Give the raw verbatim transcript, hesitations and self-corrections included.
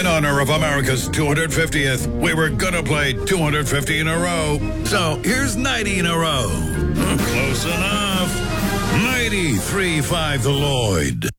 In honor of America's two hundred fiftieth, we were gonna play two hundred fifty in a row. So here's ninety in a row. Close enough. ninety-three point five the Lloyd.